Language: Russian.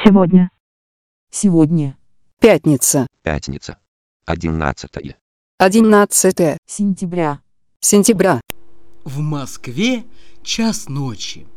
Сегодня. Сегодня. Пятница. Пятница. 11 11 Сентября. сентября. В Москве час ночи.